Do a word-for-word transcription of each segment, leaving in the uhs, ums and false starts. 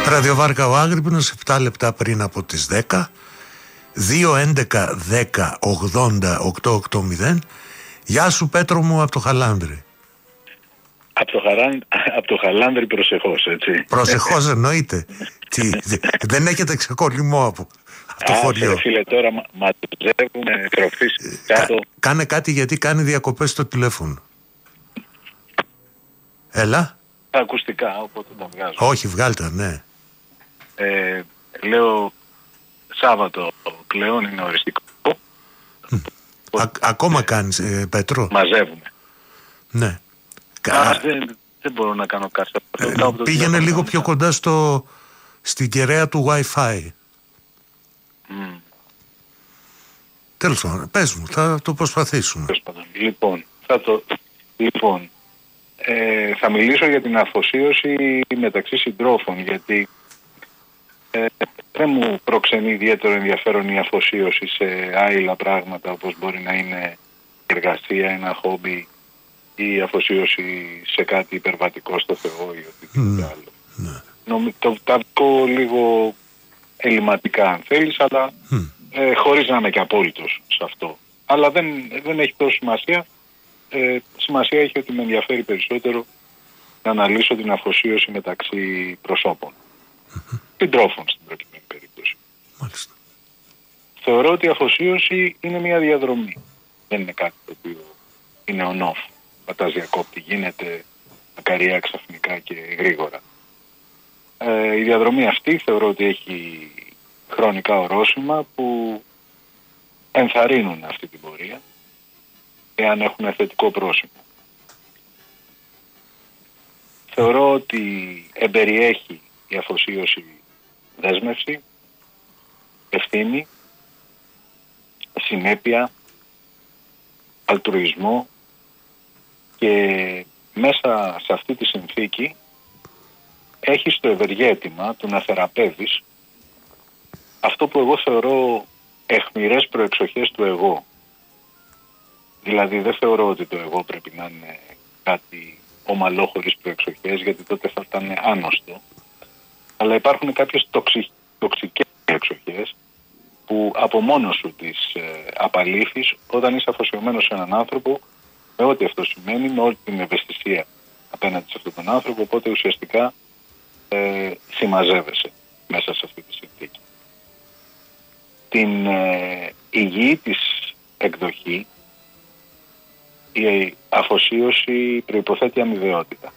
Ραδιοβάρκα ο Άγρυπνος, επτά λεπτά πριν από τις δέκα. Δύο έντεκα δέκα ογδόντα οκτακόσια ογδόντα. Γεια σου Πέτρο μου από το Χαλάνδρι. Από το, χαράν, από το Χαλάνδρι προσεχώς, έτσι. Προσεχώς εννοείται. Τι, δεν έχετε ξεκολλημό από, από το Α, χωριό. Φίλε, τώρα μα, μαζεύουμε τροφής κάτω. Κα, κάνε κάτι γιατί κάνει διακοπές στο τηλέφωνο. Έλα. Τα ακουστικά, οπότε τα βγάζω. Όχι, βγάλτε, ναι. Ε, λέω, Σάββατο πλέον είναι οριστικό. Α, ακόμα κάνεις, ε, Πέτρο. Μαζεύουμε. Ναι. Α, δεν, δεν μπορώ να κάνω κάτι. Ε, πήγαινε λίγο πιο κοντά στο, στην κεραία του Wi-Fi. Mm. Τέλος πάντων, πες μου, θα το προσπαθήσουμε. Λοιπόν, θα το... Λοιπόν, ε, θα μιλήσω για την αφοσίωση μεταξύ συντρόφων, γιατί ε, δεν μου προξενεί ιδιαίτερο ενδιαφέρον η αφοσίωση σε άειλα πράγματα, όπως μπορεί να είναι εργασία, ένα χόμπι ή αφοσίωση σε κάτι υπερβατικό στο Θεό ή οτιδήποτε mm. άλλο. Mm. Νομι, το τα πω λίγο ελληματικά αν θέλεις, αλλά mm. ε, χωρίς να είμαι και απόλυτος σε αυτό. Αλλά δεν, δεν έχει τόσο σημασία. Ε, σημασία έχει ότι με ενδιαφέρει περισσότερο να αναλύσω την αφοσίωση μεταξύ προσώπων. Mm-hmm. Συντρόφων στην προκειμένη περίπτωση. Μάλιστα. Θεωρώ ότι η αφοσίωση είναι μια διαδρομή. Δεν είναι κάτι το οποίο είναι on-off. Πατάς διακόπτη, γίνεται ακαριά ξαφνικά και γρήγορα. Ε, η διαδρομή αυτή θεωρώ ότι έχει χρονικά ορόσημα που ενθαρρύνουν αυτή την πορεία εάν έχουν θετικό πρόσημο. Θεωρώ ότι εμπεριέχει η αφοσίωση δέσμευση, ευθύνη, συνέπεια, αλτρουισμό και μέσα σε αυτή τη συνθήκη έχεις το ευεργέτημα του να θεραπεύεις αυτό που εγώ θεωρώ αιχμηρές προεξοχές του εγώ. Δηλαδή δεν θεωρώ ότι το εγώ πρέπει να είναι κάτι ομαλό χωρίς προεξοχές, γιατί τότε θα ήταν άνοστο. Αλλά υπάρχουν κάποιες τοξι... τοξικές προεξοχές που από μόνο σου τις ε, απαλήφεις όταν είσαι αφοσιωμένος σε έναν άνθρωπο, με ό,τι αυτό σημαίνει, με όλη την ευαισθησία απέναντι σε αυτόν τον άνθρωπο, οπότε ουσιαστικά ε, συμμαζεύεσαι μέσα σε αυτή τη συνθήκη. Την ε, υγιή της εκδοχή, η αφοσίωση προϋποθέτει αμοιβαιότητα.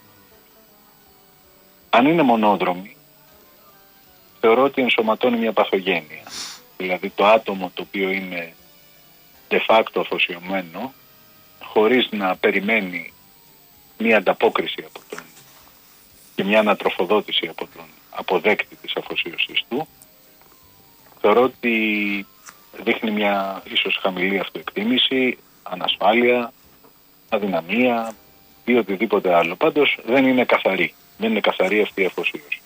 Αν είναι μονόδρομη, θεωρώ ότι ενσωματώνει μια παθογένεια. Δηλαδή το άτομο το οποίο είναι de facto αφοσιωμένο, χωρίς να περιμένει μια ανταπόκριση από τον και μια ανατροφοδότηση από τον αποδέκτη της αφοσίωσης του, θεωρώ ότι δείχνει μια ίσως χαμηλή αυτοεκτίμηση, ανασφάλεια, αδυναμία ή οτιδήποτε άλλο. Πάντως δεν είναι καθαρή. Δεν είναι καθαρή αυτή η αφοσίωση.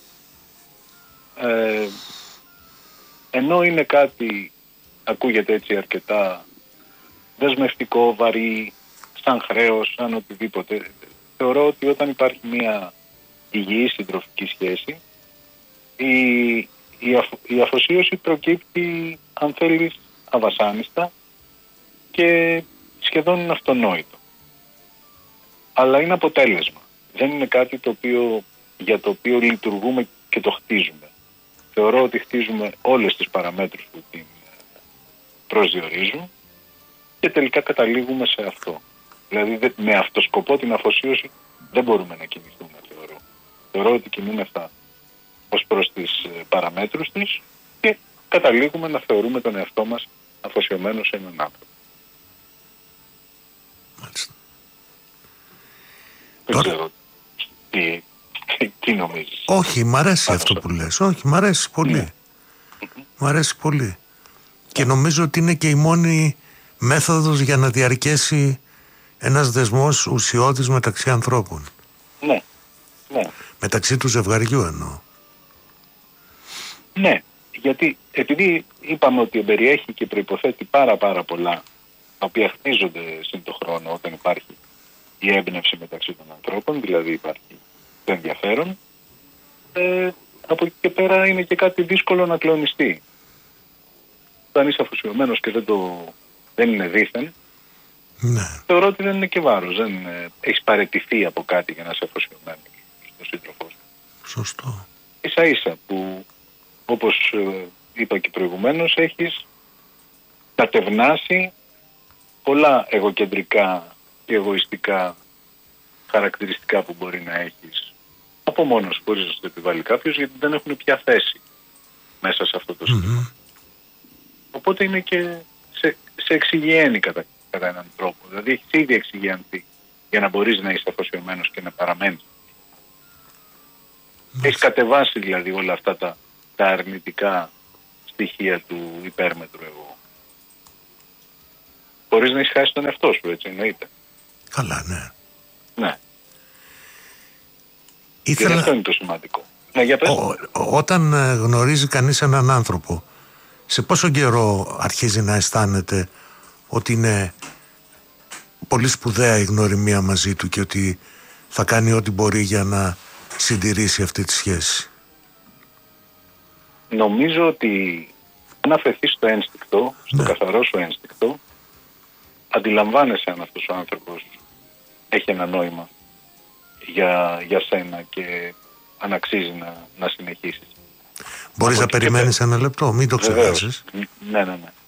Ε, ενώ είναι κάτι, ακούγεται έτσι αρκετά δεσμευτικό, βαρύ, σαν χρέος, σαν οτιδήποτε, θεωρώ ότι όταν υπάρχει μια υγιή συντροφική σχέση, η, η, αφ, η αφοσίωση προκύπτει, αν θέλεις, αβασάνιστα και σχεδόν είναι αυτονόητο. Αλλά είναι αποτέλεσμα. Δεν είναι κάτι το οποίο, για το οποίο λειτουργούμε και το χτίζουμε. Θεωρώ ότι χτίζουμε όλες τις παραμέτρους που την προσδιορίζουν και τελικά καταλήγουμε σε αυτό. Δηλαδή με αυτό σκοπό την αφοσίωση δεν μπορούμε να κινηθούμε, θεωρώ. Θεωρώ ότι κινούμεθα ως προς τις παραμέτρους της και καταλήγουμε να θεωρούμε τον εαυτό μας αφοσιωμένο σε έναν άνθρωπο. Μάλιστα. Δεν Τώρα... ξέρω τι, τι νομίζεις. Όχι, μ' αρέσει αυτό που λες. Όχι, μ' αρέσει πολύ. Ναι. Μ' αρέσει πολύ. Και νομίζω ότι είναι και η μόνη μέθοδος για να διαρκέσει ένας δεσμός ουσιώδης μεταξύ ανθρώπων. Ναι, ναι. Μεταξύ του ζευγαριού εννοώ. Ναι, γιατί επειδή είπαμε ότι εμπεριέχει και προϋποθέτει πάρα πάρα πολλά, τα οποία χτίζονται συν το χρόνο όταν υπάρχει η έμπνευση μεταξύ των ανθρώπων, δηλαδή υπάρχει το ενδιαφέρον, ε, από εκεί και πέρα είναι και κάτι δύσκολο να κλονιστεί. Όταν είσαι αφοσιωμένος και δεν, το, δεν είναι δήθεν, ναι. θεωρώ ότι δεν είναι και βάρος. Δεν ε, έχεις παραιτηθεί από κάτι για να είσαι αφοσιωμένος στον σύντροφό σου. Σωστό. Ίσα ίσα που, όπως ε, είπα και προηγουμένως, έχεις κατευνάσει πολλά εγωκεντρικά και εγωιστικά χαρακτηριστικά που μπορεί να έχεις από μόνος, χωρίς να σου το επιβάλλει κάποιος, γιατί δεν έχουν πια θέση μέσα σε αυτό το σύστημα. Mm-hmm. Οπότε είναι και σε, σε εξηγιαίνει κατά, κατά έναν τρόπο. Δηλαδή έχεις ήδη εξηγιανθεί για να μπορείς να είσαι αφοσιωμένος και να παραμένεις. Mm-hmm. Έχεις κατεβάσει δηλαδή όλα αυτά τα, τα αρνητικά στοιχεία του υπέρμετρου εγώ. Χωρίς να έχεις χάσει τον εαυτό σου, έτσι εννοείται. Καλά, ναι. Ναι. Ήθελα... Και αυτό είναι το σημαντικό. Ναι, για πες. Ό, όταν γνωρίζει κανείς έναν άνθρωπο, σε πόσο καιρό αρχίζει να αισθάνεται ότι είναι πολύ σπουδαία η γνωριμία μαζί του και ότι θα κάνει ό,τι μπορεί για να συντηρήσει αυτή τη σχέση? Νομίζω ότι αν αφαιθείς στο ένστικτο, στο ναι. καθαρό σου ένστικτο, αντιλαμβάνεσαι αν αυτός ο άνθρωπος έχει ένα νόημα για, για σένα και αν αξίζει να, να συνεχίσεις. Μπορείς να περιμένεις ένα λεπτό, μην το ξεχάσεις. Ναι, ναι, ναι.